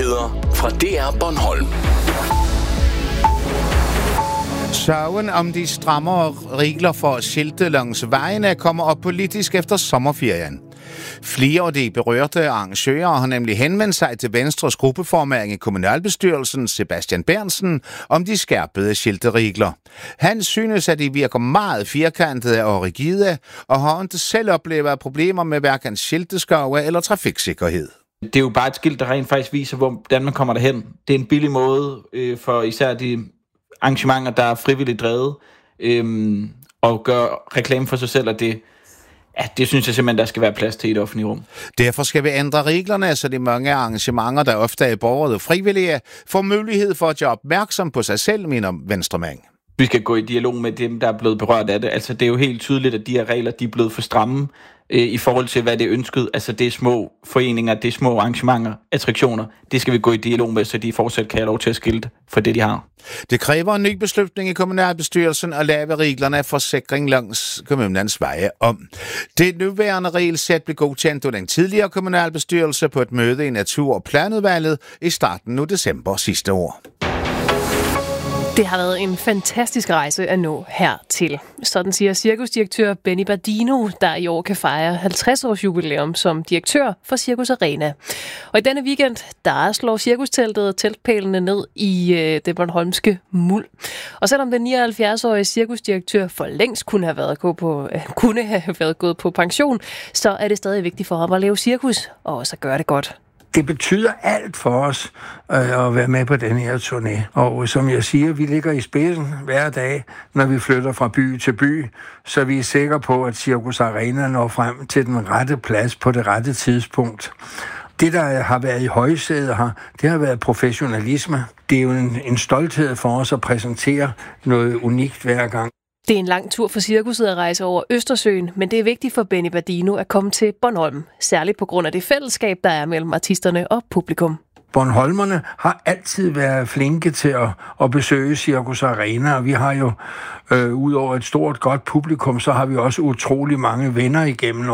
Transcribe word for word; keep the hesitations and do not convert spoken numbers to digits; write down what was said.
Nyheder fra D R Bornholm. Sørgen om de strammere regler for skilte langs vejene kommer op politisk efter sommerferien. Flere af de berørte arrangører har nemlig henvendt sig til Venstres gruppeformand i kommunalbestyrelsen, Sebastian Bernsen, om de skærpede skilteregler. Han synes, at de virker meget firkantede og rigide, og har ikke selv oplevet problemer med hverken skilteskove eller trafiksikkerhed. Det er jo bare et skilt, der rent faktisk viser, hvordan man kommer derhen. Det er en billig måde øh, for især de arrangementer, der er frivilligt drevet, øh, og gør reklame for sig selv, og det Ja, det synes jeg simpelthen, der skal være plads til i et offentligt rum. Derfor skal vi ændre reglerne, så de mange arrangementer, der ofte er borgere og frivillige, får mulighed for at gøre opmærksom på sig selv, mener Venstremand. Vi skal gå i dialog med dem, der er blevet berørt af det. Altså, det er jo helt tydeligt, at de her regler, de er blevet for stramme øh, i forhold til, hvad det er ønsket. Altså, det er små foreninger, det er små arrangementer, attraktioner. Det skal vi gå i dialog med, så de fortsat kan have lov til at skilte for det, de har. Det kræver en ny beslutning i kommunalbestyrelsen at lave reglerne for sikring langs kommunens veje om. Det nuværende regelsæt blev godkendt af den tidligere kommunalbestyrelse på et møde i Natur- og Planudvalget i starten af december sidste år. Det har været en fantastisk rejse at nå hertil. Sådan siger cirkusdirektør Benny Bardino, der i år kan fejre halvtreds års jubilæum som direktør for Cirkus Arena. Og i denne weekend, der slår cirkusteltet teltpælene ned i øh, det bornholmske muld. Og selvom den nioghalvfjerds-årige cirkusdirektør for længst kunne have været, gået på, øh, kunne have været gået på pension, så er det stadig vigtigt for ham at lave cirkus og også at gøre det godt. Det betyder alt for os øh, at være med på den her turné. Og som jeg siger, vi ligger i spidsen hver dag, når vi flytter fra by til by, så vi er sikre på, at Cirkus Arena når frem til den rette plads på det rette tidspunkt. Det, der har været i højsædet her, det har været professionalisme. Det er jo en, en stolthed for os at præsentere noget unikt hver gang. Det er en lang tur for cirkuset at rejse over Østersøen, men det er vigtigt for Benny Bardino at komme til Bornholm, særligt på grund af det fællesskab, der er mellem artisterne og publikum. Bornholmerne har altid været flinke til at, at besøge Cirkus Arena, og vi har jo, øh, ud over et stort, godt publikum, så har vi også utrolig mange venner igennem